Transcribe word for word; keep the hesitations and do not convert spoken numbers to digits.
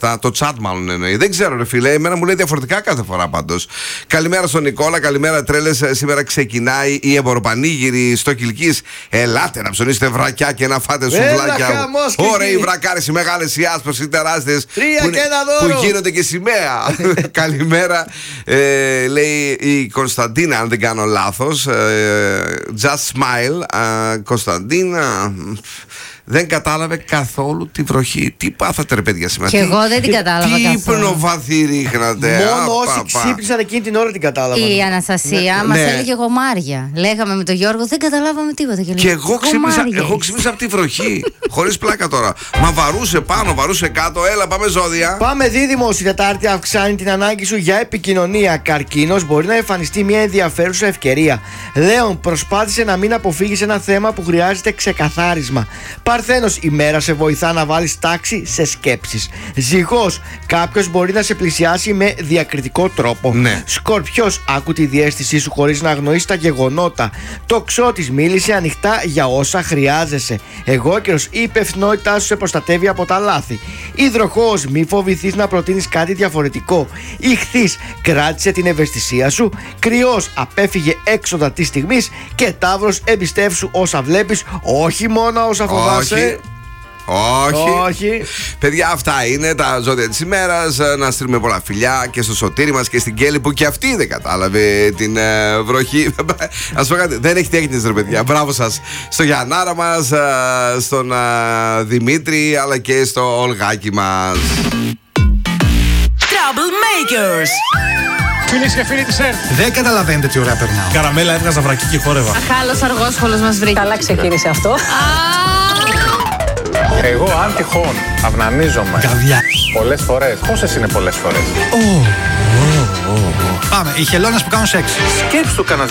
αυτά. Το chat μάλλον εννοεί. Δεν ξέρω, ρε φίλε. Εμένα μου λέει διαφορετικά κάθε φορά πάντως. Καλημέρα στον Νικόλα, καλημέρα τρέλες. Σήμερα ξεκινάει η εμποροπανήγυρη στο Κιλκής. Ελάτε να ψωνίσετε βρακιά και να φάτε σουβλάκια. Ωραία, οι βρακάρες, οι μεγάλες, οι άσπρες, οι τεράστιες. Τρία και ένα δώρο. Που γίνονται και σημαία. Καλημέρα. Ε, λέει η Κωνσταντίνα, αν δεν κάνω λάθος. Ε, just smile. Ε, Κωνσταντίνα. Δεν κατάλαβε καθόλου τη βροχή. Τι πάθατε, ρε παιδιά, σήμερα? Και εγώ δεν την κατάλαβα τι καθόλου. Τι υπνοβαθή ρίχνατε. Μόνο όσοι ξύπνησαν εκείνη την ώρα την κατάλαβαν. Η Αναστασία ναι, μας ναι. έλεγε γομάρια. Λέγαμε με τον Γιώργο, δεν καταλάβαμε τίποτα. Και, και εγώ ξύπνησα, εγώ ξύπνησα από τη βροχή. Χωρίς πλάκα τώρα. Μα βαρούσε πάνω, βαρούσε κάτω. Έλα, πάμε ζώδια. Πάμε δίδυμος. Η Τετάρτη αυξάνει την ανάγκη σου για επικοινωνία. Καρκίνος, μπορεί να εμφανιστεί μια ενδιαφέρουσα ευκαιρία. Λέων, προσπάθησε να μην αποφύγεις ένα θέμα που χρειάζεται ξεκαθάρισμα. Παρθένος, η μέρα σε βοηθά να βάλεις τάξη σε σκέψεις. Ζυγός, κάποιος μπορεί να σε πλησιάσει με διακριτικό τρόπο. Ναι. Σκορπιός, άκου τη διαίσθησή σου χωρίς να αγνοείς τα γεγονότα. Τοξότης, μίλησε ανοιχτά για όσα χρειάζεσαι. Εγώκερος, η υπευθυνότητά σου σε προστατεύει από τα λάθη. Υδροχόος, μη φοβηθείς να προτείνεις κάτι διαφορετικό. Ιχθύς, κράτησε την ευαισθησία σου. Κρυός, απέφυγε έξοδα της στιγμής. Και Ταύρος, εμπιστεύσου όσα βλέπεις, όχι μόνο όσα φοβάσαι. Όχι. Όχι. Παιδιά, αυτά είναι τα ζώδια της ημέρας. Να στείλουμε πολλά φιλιά και στο Σωτήρι μας και στην Κέλλη που και αυτή δεν κατάλαβε την ε, βροχή. Ας πω κάτι, δεν έχει τέχνης, ρε παιδιά. Μπράβο σας. Στο Γιαννάρα μας, ε, στον ε, Δημήτρη, αλλά και στο Ολγάκι μας. Troublemakers. Φίλες και φίλοι της ΕΡΤ, δεν καταλαβαίνετε τι ωραία περνάω. Καραμέλα έβγαζα βρακί και χόρευα. Αχάλος αργόσχολος μας βρήκε. Καλά ξεκίνησε αυτό. Εγώ αν τυχόν αυνανίζομαι Καβιά. πολλές φορές. Πόσες είναι πολλές φορές? Πάμε, η χελώνας που κάνουν σεξ. Σκέψου κανένας